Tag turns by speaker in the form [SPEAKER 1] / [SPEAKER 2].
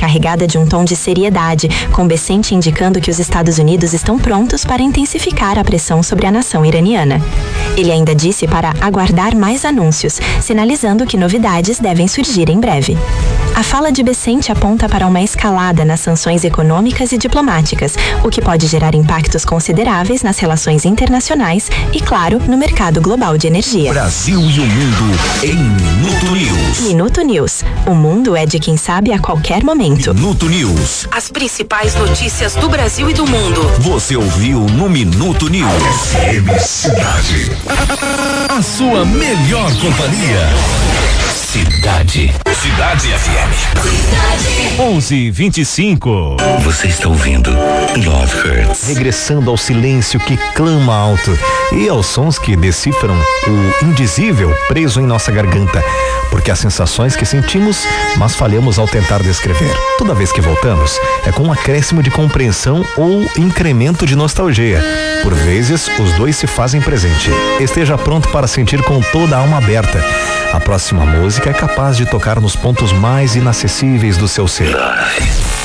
[SPEAKER 1] carregada de um tom de seriedade, com Bessent indicando que os Estados Unidos estão prontos para intensificar a pressão sobre a nação iraniana. Ele ainda disse para aguardar mais anúncios, sinalizando que novidades devem surgir em breve. A fala de Bessent aponta para uma escalada nas sanções econômicas e diplomáticas, o que pode gerar impactos consideráveis nas relações internacionais e, claro, no mercado global de energia.
[SPEAKER 2] Brasil e o mundo em Minuto News.
[SPEAKER 1] Minuto News. O mundo é de quem sabe a qualquer momento.
[SPEAKER 2] Minuto News.
[SPEAKER 3] As principais notícias do Brasil e do mundo.
[SPEAKER 2] Você ouviu no Minuto News. FM Cidade. A sua melhor companhia. Cidade. Cidade FM.
[SPEAKER 4] 11:25.
[SPEAKER 2] Você está ouvindo Love Hurts.
[SPEAKER 5] Regressando ao silêncio que clama alto e aos sons que decifram o indizível preso em nossa garganta. Porque há sensações que sentimos, mas falhamos ao tentar descrever. Toda vez que voltamos, é com um acréscimo de compreensão ou incremento de nostalgia. Por vezes, os dois se fazem presente. Esteja pronto para sentir com toda a alma aberta. A próxima música é capaz de tocar nos pontos mais inacessíveis do seu ser.